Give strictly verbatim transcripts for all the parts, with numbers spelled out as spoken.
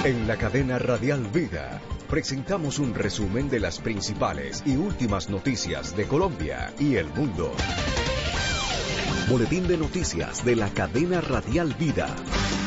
En la cadena Radial Vida presentamos un resumen de las principales y últimas noticias de Colombia y el mundo. Boletín de noticias de la cadena Radial Vida.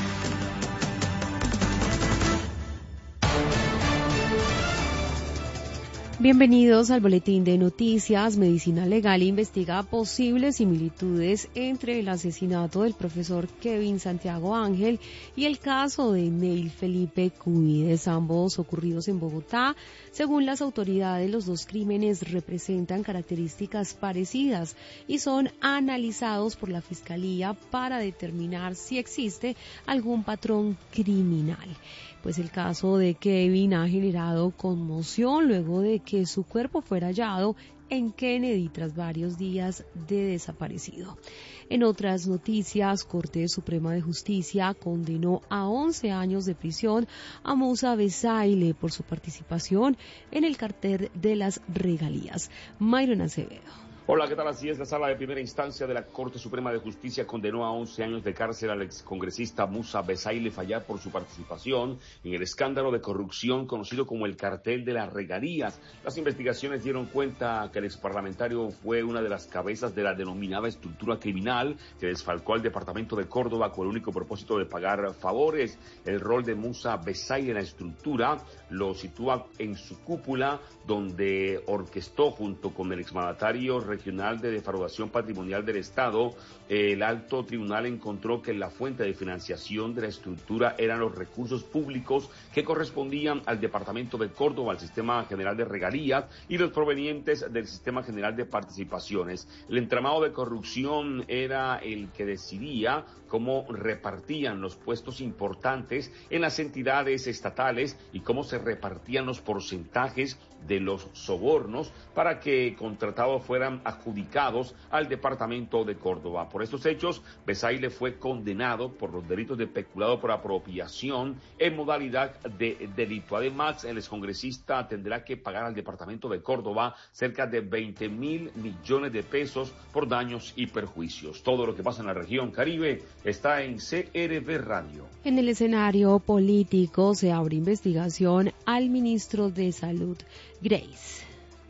Bienvenidos al Boletín de Noticias. Medicina Legal investiga posibles similitudes entre el asesinato del profesor Kevin Santiago Ángel y el caso de Neil Felipe Cubides, ambos ocurridos en Bogotá. Según las autoridades, los dos crímenes representan características parecidas y son analizados por la Fiscalía para determinar si existe algún patrón criminal. Pues el caso de Kevin ha generado conmoción luego de que su cuerpo fuera hallado en Kennedy tras varios días de desaparecido. En otras noticias, Corte Suprema de Justicia condenó a once años de prisión a Musa Bezaile por su participación en el cartel de las regalías. Myron Acevedo. Hola, ¿qué tal? Así es, la Sala de Primera Instancia de la Corte Suprema de Justicia condenó a once años de cárcel al excongresista Musa Bezaile Fayad por su participación en el escándalo de corrupción conocido como el cartel de las regalías. Las investigaciones dieron cuenta que el exparlamentario fue una de las cabezas de la denominada estructura criminal que desfalcó al departamento de Córdoba con el único propósito de pagar favores. El rol de Musa Bezaile en la estructura lo sitúa en su cúpula, donde orquestó junto con el exmandatario regional de defraudación patrimonial del Estado. El alto tribunal encontró que la fuente de financiación de la estructura eran los recursos públicos que correspondían al departamento de Córdoba, al sistema general de regalías y los provenientes del sistema general de participaciones. El entramado de corrupción era el que decidía cómo repartían los puestos importantes en las entidades estatales y cómo se repartían los porcentajes de los sobornos para que contratados fueran adjudicados al departamento de Córdoba. Por estos hechos, Bezaile fue condenado por los delitos de peculado por apropiación en modalidad de delito. Además, el excongresista tendrá que pagar al departamento de Córdoba cerca de veinte mil millones de pesos por daños y perjuicios. Todo lo que pasa en la región Caribe está en C R V Radio. En el escenario político se abre investigación al ministro de Salud, Grace.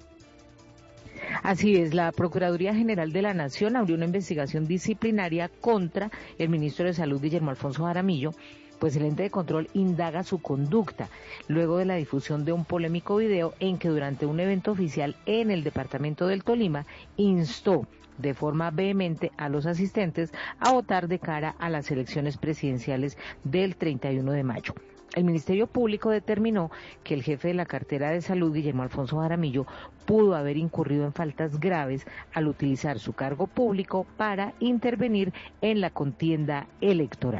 Así es, la Procuraduría General de la Nación abrió una investigación disciplinaria contra el ministro de Salud, Guillermo Alfonso Jaramillo, pues el ente de control indaga su conducta luego de la difusión de un polémico video en que durante un evento oficial en el departamento del Tolima instó de forma vehemente a los asistentes a votar de cara a las elecciones presidenciales del treinta y uno de mayo. El Ministerio Público determinó que el jefe de la cartera de salud, Guillermo Alfonso Jaramillo, pudo haber incurrido en faltas graves al utilizar su cargo público para intervenir en la contienda electoral.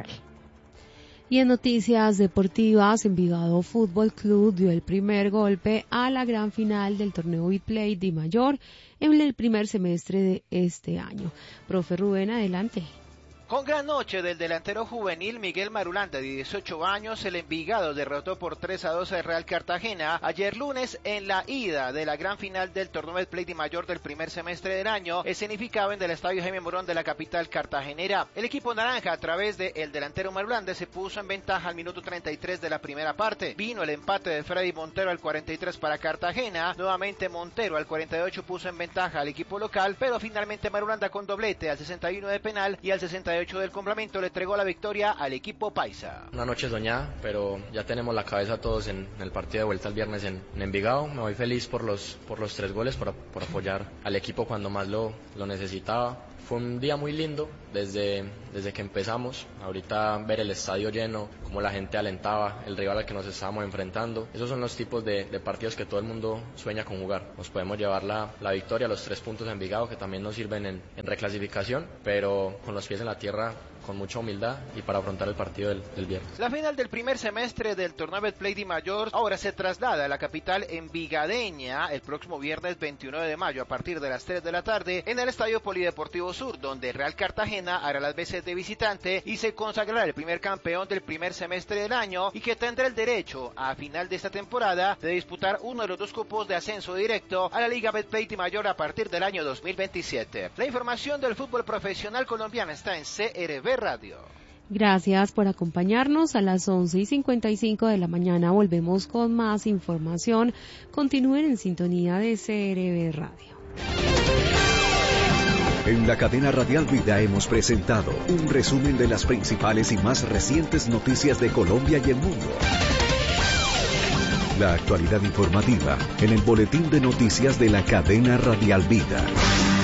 Y en noticias deportivas, Envigado Fútbol Club dio el primer golpe a la gran final del torneo Bitplay Di Mayor en el primer semestre de este año. Profe Rubén, adelante. Con gran noche del delantero juvenil Miguel Marulán, de dieciocho años, el Envigado derrotó por tres a dos al Real Cartagena ayer lunes en la ida de la gran final del torneo del Play Di Mayor del primer semestre del año, escenificado en el Estadio Jaime Morón de la capital cartagenera. El equipo naranja, a través del delantero Marulán, se puso en ventaja al minuto treinta y tres de la primera parte. Vino el empate de Freddy Montero al cuarenta y tres para Cartagena. Nuevamente Montero al cuarenta y ocho puso en ventaja al equipo local, pero finalmente Marulán con doblete al sesenta y uno de penal y al sesenta y ocho del complemento le entregó la victoria al equipo paisa. Una noche soñada, pero ya tenemos la cabeza todos en, en el partido de vuelta el viernes en, en Envigado. Me voy feliz por los por los tres goles, por, por apoyar al equipo cuando más lo, lo necesitaba. Fue un día muy lindo desde, desde que empezamos. Ahorita ver el estadio lleno, cómo la gente alentaba, el rival al que nos estábamos enfrentando. Esos son los tipos de, de partidos que todo el mundo sueña con jugar. Nos podemos llevar la, la victoria, los tres puntos en Envigado, que también nos sirven en, en reclasificación, pero con los pies en la tierra, con mucha humildad y para afrontar el partido del, del viernes. La final del primer semestre del torneo Betplay Di Mayor ahora se traslada a la capital envigadeña el próximo viernes veintiuno de mayo a partir de las tres de la tarde en el Estadio Polideportivo Sur, donde Real Cartagena hará las veces de visitante y se consagrará el primer campeón del primer semestre del año, y que tendrá el derecho a final de esta temporada de disputar uno de los dos cupos de ascenso directo a la Liga Betplay Di Mayor a partir del año dos mil veintisiete. La información del fútbol profesional colombiano está en C R V Radio. Gracias por acompañarnos. A las once y cincuenta y cinco de la mañana volvemos con más información. Continúen en sintonía de C R B Radio. En la cadena Radial Vida hemos presentado un resumen de las principales y más recientes noticias de Colombia y el mundo. La actualidad informativa en el boletín de noticias de la cadena Radial Vida.